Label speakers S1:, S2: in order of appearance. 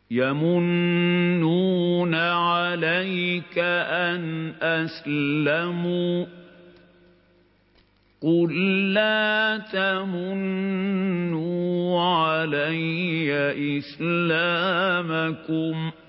S1: يَمُنُّونَ عَلَيْكَ أَنْ أَسْلَمُوا ۖ قُل لَّا تَمُنُّوا عَلَيَّ إِسْلَامَكُمْ